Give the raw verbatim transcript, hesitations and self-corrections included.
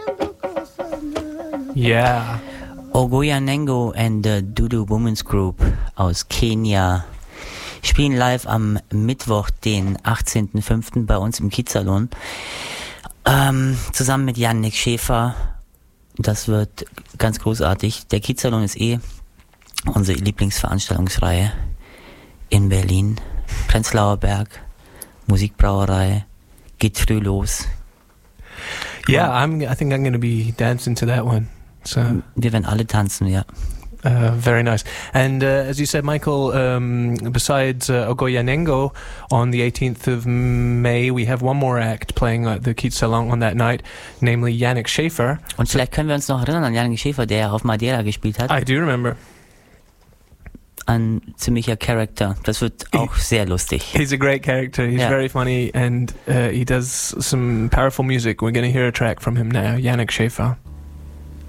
Yeah. Ogoya-Nengo and the Dudu Women's Group aus Kenia spielen live am Mittwoch, den achtzehnten fünften bei uns im Kiezsalon. Ähm, zusammen mit Yannick Schäfer. Das wird ganz großartig. Der Kiezsalon ist eh unsere Lieblingsveranstaltungsreihe in Berlin. Prenzlauer Berg, Musikbrauerei, geht früh los. Yeah, I'm. I think I'm going to be dancing to that one. So wir werden alle tanzen, ja. Uh, very nice. And uh, as you said, Michael, um, besides uh, Ogoya-Nengo, on the eighteenth of May, we have one more act playing at the Kiezsalon on that night, namely Yannick Schäfer. Und vielleicht können wir uns noch erinnern an Yannick Schäfer, der auf Madeira gespielt hat. I do remember. Ein ziemlicher Character. Das wird auch he, sehr lustig. He's a great character. He's yeah. very funny and uh, he does some powerful music. We're going to hear a track from him now, Yannick Schäfer.